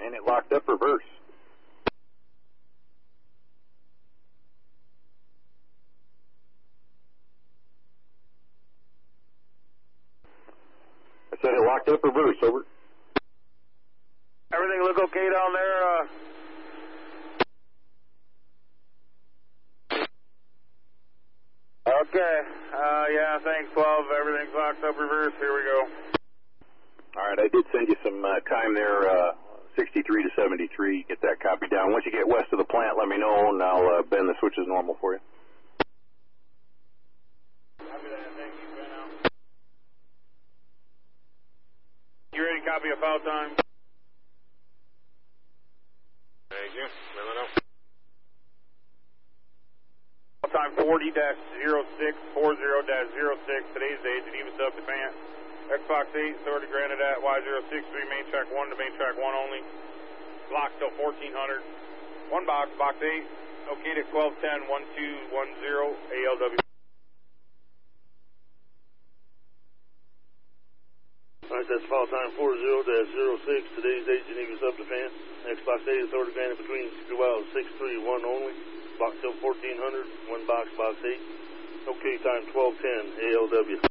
saying it locked up reverse. I said it locked up reverse, over. Everything look okay down there? Okay, yeah, thanks, 12. Everything's locked up reverse. Here we go. All right, I did send you some time there, 63 to 73. Get that copy down. Once you get west of the plant, let me know, and I'll bend the switches normal for you. Copy that. Thank you, Ben. You ready to copy a foul time? Thank you. Let me know. Time 40-06, 40-06, today's date, Geneva Sub-Defense. Xbox 8, authority granted at Y063, main track 1 to main track 1 only. Block till 1400. One box, box 8, okay to 1210, 1210, ALW. Alright, that's foul time 40-06, today's date, Geneva Sub-Defense. Xbox 8, authority granted between 631 only. Block till 1400, one box, box 8. Okay, time 1210, ALW.